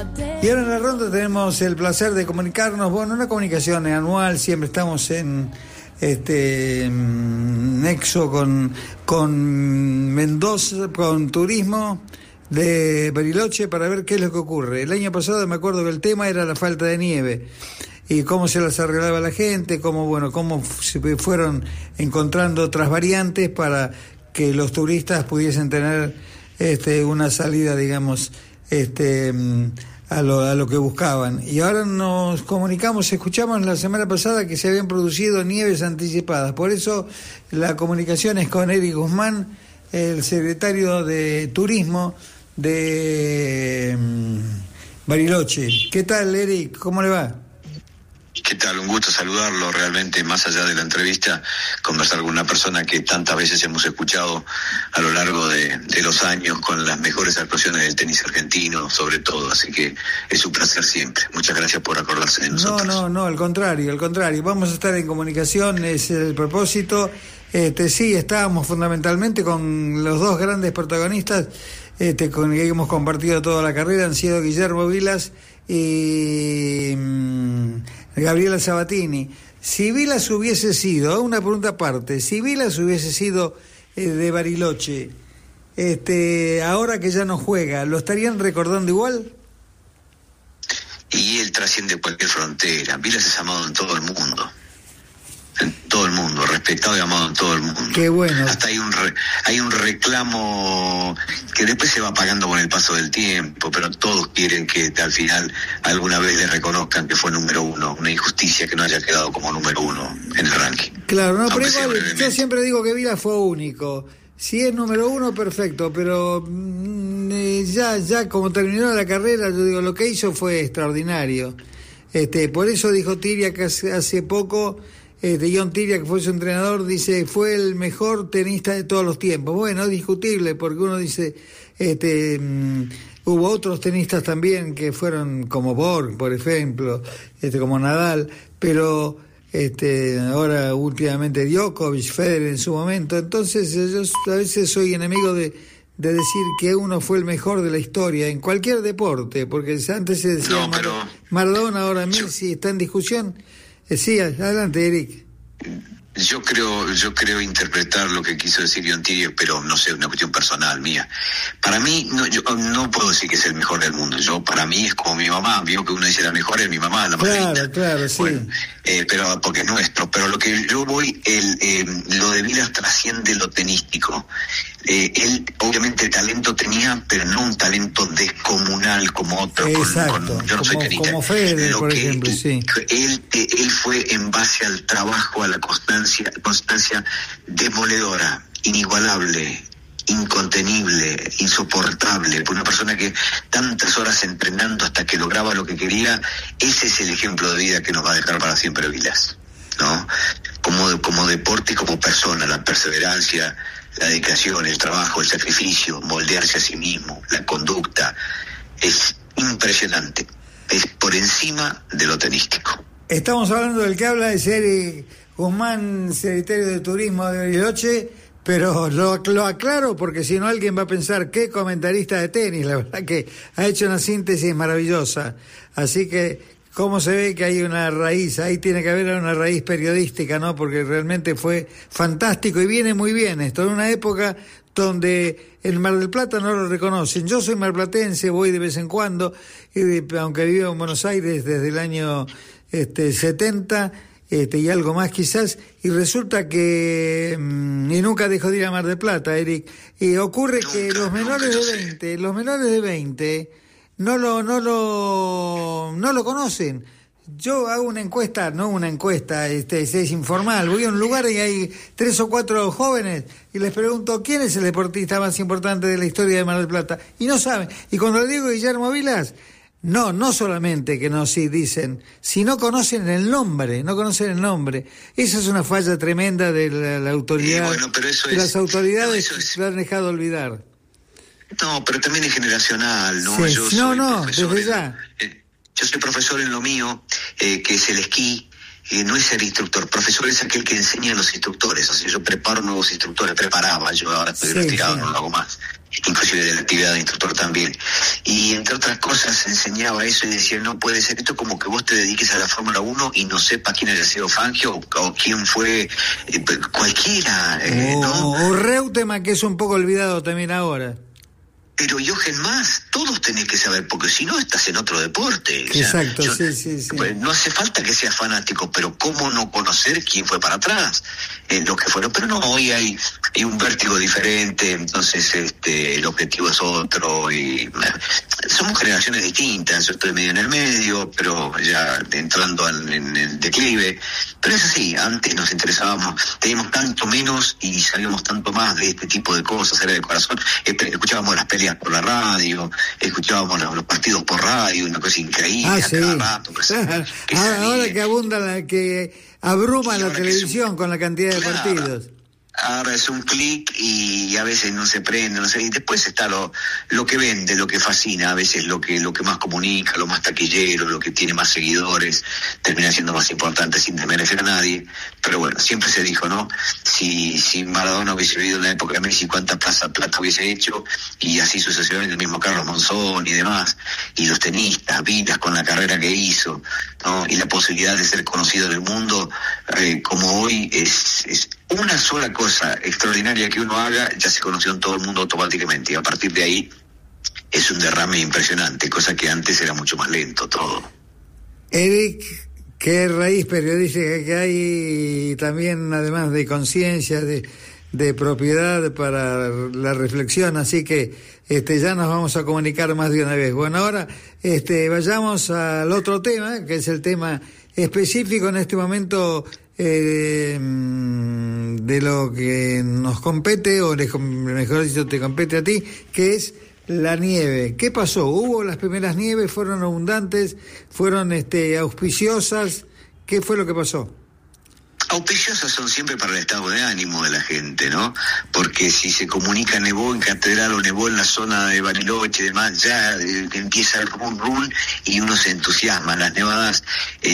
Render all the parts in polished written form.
Y ahora en la ronda tenemos el placer de comunicarnos, bueno, una comunicación anual, siempre estamos en nexo con Mendoza, con turismo de Bariloche para ver qué es lo que ocurre. El año pasado me acuerdo que el tema era la falta de nieve y cómo se las arreglaba la gente, cómo se fueron encontrando otras variantes para que los turistas pudiesen tener una salida, digamos, a lo que buscaban. Y ahora nos escuchamos la semana pasada que se habían producido nieves anticipadas. Por eso la comunicación es con Eric Guzmán, el secretario de Turismo de Bariloche. ¿Qué tal, Eric? ¿Cómo le va? ¿Qué tal? Un gusto saludarlo. Realmente, más allá de la entrevista, conversar con una persona que tantas veces hemos escuchado a lo largo de los años con las mejores actuaciones del tenis argentino, sobre todo. Así que es un placer siempre. Muchas gracias por acordarse de nosotros. No, al contrario. Vamos a estar en comunicación, es el propósito. Sí, estábamos fundamentalmente con los dos grandes protagonistas con que hemos compartido toda la carrera, han sido Guillermo Vilas y Gabriela Sabatini. Si Vilas hubiese sido, una pregunta aparte, si Vilas hubiese sido de Bariloche, ahora que ya no juega, ¿lo estarían recordando igual? Y él trasciende cualquier frontera. Vilas es amado en todo el mundo. En todo el mundo, respetado y amado en todo el mundo. Qué bueno. Hasta hay un reclamo que después se va apagando con el paso del tiempo, pero todos quieren que al final alguna vez le reconozcan que fue número uno. Una injusticia que no haya quedado como número uno en el ranking. Claro, no, pero igual, yo siempre digo que Vilas fue único. Si es número uno, perfecto, pero ya como terminó la carrera, yo digo, lo que hizo fue extraordinario. Por eso dijo Tiria que hace poco, John Tiria, que fue su entrenador, dice, fue el mejor tenista de todos los tiempos. Bueno, es discutible, porque uno dice, hubo otros tenistas también que fueron como Borg, por ejemplo, como Nadal, pero ahora últimamente Djokovic, Federer en su momento. Entonces yo a veces soy enemigo de decir que uno fue el mejor de la historia en cualquier deporte, porque antes se decía Maradona, ahora Messi, está en discusión. Sí, adelante, Eric. Yo creo interpretar lo que quiso decir John Tiria, pero no sé, una cuestión personal mía. Para mí, yo no puedo decir que es el mejor del mundo. Para mí es como mi mamá. Vio que uno dice la mejor es mi mamá, la más linda. Claro, sí. Bueno, pero porque es nuestro. Pero lo que yo voy, lo de Vilas trasciende lo tenístico. Él, obviamente, talento tenía, pero no un talento descomunal como otros. Exacto. Yo no soy tenista. Como Federer, por ejemplo, sí. Él fue en base al trabajo, a la constancia demoledora, inigualable, incontenible, insoportable, por una persona que tantas horas entrenando hasta que lograba lo que quería. Ese es el ejemplo de vida que nos va a dejar para siempre Vilas, ¿no? Como deporte y como persona, la perseverancia, la dedicación, el trabajo, el sacrificio, moldearse a sí mismo, la conducta, es impresionante, es por encima de lo tenístico. Estamos hablando del que habla es Eric Guzmán, secretario de Turismo de Bariloche, pero lo aclaro porque si no alguien va a pensar qué comentarista de tenis. La verdad que ha hecho una síntesis maravillosa, así que cómo se ve que hay una raíz, ahí tiene que haber una raíz periodística, ¿no? Porque realmente fue fantástico y viene muy bien esto, en una época donde en Mar del Plata no lo reconocen. Yo soy marplatense, voy de vez en cuando, aunque vivo en Buenos Aires desde el año 70, y algo más quizás, y resulta que y nunca dejo de ir a Mar del Plata, Eric, y ocurre que los menores de 20 no lo conocen. Yo hago una encuesta, es informal, voy a un lugar y hay 3 o 4 jóvenes y les pregunto quién es el deportista más importante de la historia de Mar del Plata, y no saben. Y cuando le digo Guillermo Vilas, no solamente que no sí dicen, sino conocen el nombre. Esa es una falla tremenda de la autoridad, de las autoridades que lo han dejado olvidar. No, pero también es generacional, ¿no? Sí. Desde ya. Yo soy profesor en lo mío, que es el esquí, no es ser instructor. Profesor es aquel que enseña a los instructores. O sea, yo preparo nuevos instructores, preparaba, yo ahora estoy retirado, no lo hago más. Inclusive de la actividad de instructor también. Y entre otras cosas enseñaba eso y decía, no puede ser esto como que vos te dediques a la Fórmula 1 y no sepas quién haya sido Fangio o quién fue cualquiera. O Reutemann, que es un poco olvidado también ahora. Pero Jochen Mass, todos tenés que saber, porque si no estás en otro deporte. Exacto, o sea, sí. Pues no hace falta que seas fanático, pero cómo no conocer quién fue para atrás, los que fueron. Pero no, hoy hay un vértigo diferente, entonces el objetivo es otro, y somos generaciones distintas. Yo estoy medio en el medio, pero ya entrando en el declive. Pero es así, antes nos interesábamos, teníamos tanto menos y sabíamos tanto más de este tipo de cosas, era de corazón. Escuchábamos las peleas por la radio, escuchábamos los partidos por radio, una cosa increíble, cada rato. Ahora que abunda, que abruma la televisión con la cantidad de partidos. Ahora es un clic y a veces no se prende, no sé, y después está lo que vende, lo que fascina, a veces lo que más comunica, lo más taquillero, lo que tiene más seguidores, termina siendo más importante sin desmerecer a nadie. Pero bueno, siempre se dijo, ¿no? Si Maradona hubiese vivido en la época de Messi, cuánta plata hubiese hecho, y así sucesivamente, el mismo Carlos Monzón y demás, y los tenistas, Vilas con la carrera que hizo, ¿no? Y la posibilidad de ser conocido en el mundo, como hoy, es una sola cosa extraordinaria que uno haga, ya se conoció en todo el mundo automáticamente, y a partir de ahí es un derrame impresionante, cosa que antes era mucho más lento todo. Eric, qué raíz periodística que hay también, además de conciencia, de propiedad para la reflexión, así que ya nos vamos a comunicar más de una vez. Bueno, ahora vayamos al otro tema, que es el tema específico en este momento de lo que nos compete, o mejor dicho, te compete a ti, que es la nieve. ¿Qué pasó? ¿Hubo las primeras nieves? ¿Fueron abundantes? ¿Fueron auspiciosas? ¿Qué fue lo que pasó? Auspiciosas son siempre para el estado de ánimo de la gente, ¿no? Porque si se comunica nevó en Catedral o nevó en la zona de Bariloche y demás, ya empieza el run y uno se entusiasma. Las nevadas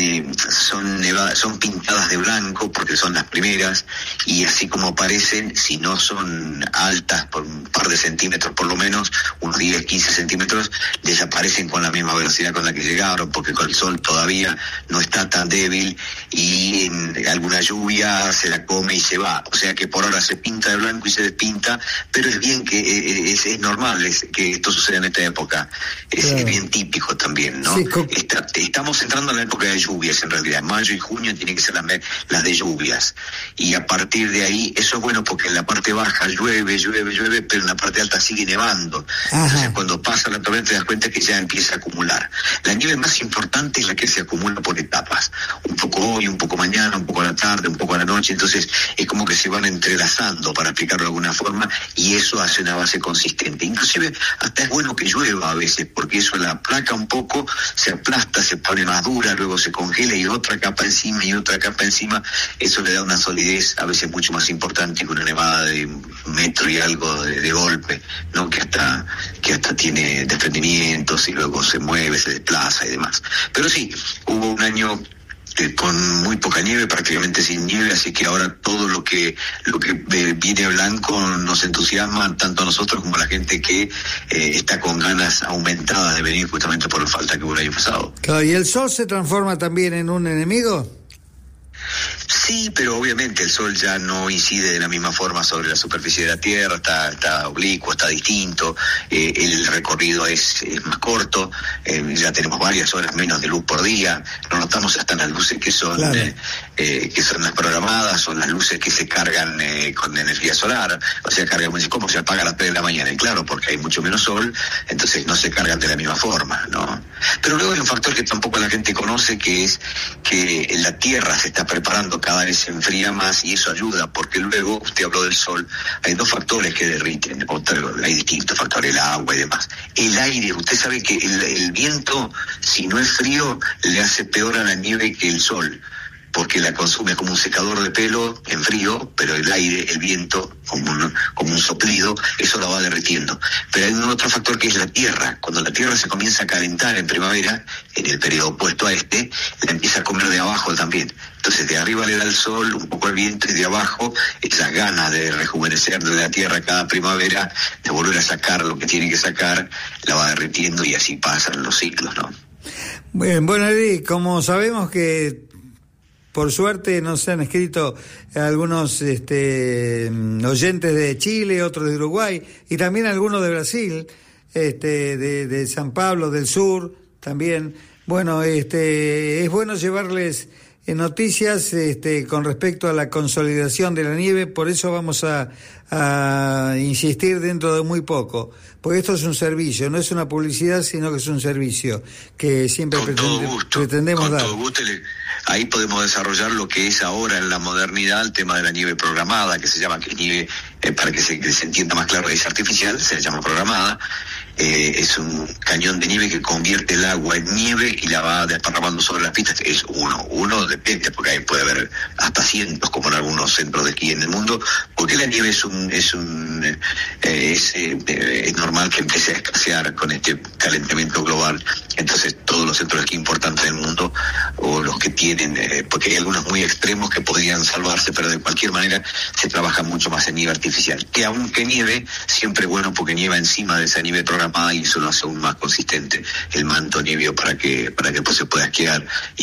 son pintadas de blanco porque son las primeras, y así como aparecen, si no son altas por un par de centímetros por lo menos, unos 10, 15 centímetros, desaparecen con la misma velocidad con la que llegaron, porque con el sol todavía no está tan débil, y en alguna lluvia se la come y se va. O sea que por ahora se pinta de blanco y se despinta, pero es bien que es normal que esto suceda en esta época. Es bien típico también, ¿no? Sí, estamos entrando en la época de lluvias, en realidad. Mayo y junio tienen que ser las de lluvias. Y a partir de ahí, eso es bueno porque en la parte baja llueve, pero en la parte alta sigue nevando. Ajá. Entonces cuando pasa la tormenta te das cuenta que ya empieza a acumular. La nieve más importante es la que se acumula por etapas. Un poco hoy, un poco mañana, un poco a la tarde, un poco a la noche. Entonces es como que se van entrelazando, para explicarlo de alguna forma, y eso hace una base consistente. Inclusive hasta es bueno que llueva a veces, porque eso la aplaca un poco, se aplasta, se pone más dura, luego se congela y otra capa encima y otra capa encima. Eso le da una solidez a veces mucho más importante que una nevada de 1 metro y algo de golpe, ¿no? Que hasta tiene desprendimientos y luego se mueve, se desplaza y demás. Pero sí, hubo un año con muy poca nieve, prácticamente sin nieve, así que ahora todo lo que viene blanco nos entusiasma tanto a nosotros como a la gente que está con ganas aumentadas de venir justamente por la falta que hubo el año pasado. Claro, ¿y el sol se transforma también en un enemigo? Sí, pero obviamente el sol ya no incide de la misma forma sobre la superficie de la Tierra, está oblicuo, está distinto, el recorrido es más corto, ya tenemos varias horas menos de luz por día, lo notamos hasta en las luces que son las programadas, son las luces que se cargan con energía solar, o sea, ¿cómo se apaga a las 3 de la mañana? Y claro, porque hay mucho menos sol, entonces no se cargan de la misma forma, ¿no? Pero luego hay un factor que tampoco la gente conoce, que es que la Tierra se está preparando, cada vez se enfría más, y eso ayuda, porque luego, usted habló del sol, hay 2 factores que derriten, hay distintos factores, el agua y demás. El aire, usted sabe que el viento, si no es frío, le hace peor a la nieve que el sol, porque la consume como un secador de pelo en frío, pero el aire, el viento, como un soplido, eso lo va derritiendo. Pero hay un otro factor que es la tierra. Cuando la tierra se comienza a calentar en primavera, en el periodo opuesto a este, la empieza a comer de abajo también. Entonces de arriba le da el sol, un poco el viento, y de abajo esas ganas de rejuvenecer de la tierra cada primavera, de volver a sacar lo que tiene que sacar, la va derritiendo y así pasan los ciclos, ¿no? Bueno, Eddie, como sabemos que por suerte nos han escrito algunos oyentes de Chile, otros de Uruguay y también algunos de Brasil, de San Pablo del Sur también. Bueno, es bueno llevarles noticias con respecto a la consolidación de la nieve, por eso vamos a insistir dentro de muy poco, porque esto es un servicio, no es una publicidad, sino que es un servicio que siempre pretendemos dar. Con todo gusto, ahí podemos desarrollar lo que es ahora en la modernidad el tema de la nieve programada, que se llama, que nieve, para que se entienda más claro, es artificial, se llama programada. Es un cañón de nieve que convierte el agua en nieve y la va desparramando sobre las pistas. Es uno depende, porque ahí puede haber hasta cientos, como en algunos centros de esquí en el mundo, porque la nieve es normal que empiece a escasear con este calentamiento global. Entonces todos los centros de esquí importantes del mundo, o los que tienen, porque hay algunos muy extremos que podrían salvarse, pero de cualquier manera se trabaja mucho más en nieve artificial, que aunque nieve, siempre es bueno porque nieva encima de esa nieve programada y eso lo hace aún más consistente el manto nievio para que pues se pueda esquiar